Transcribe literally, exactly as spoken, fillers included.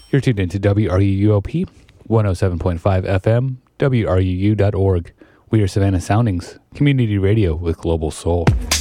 You're tuned into W R U U O P, one oh seven point five F M, W R U U dot org. We are Savannah Soundings, community radio with global soul.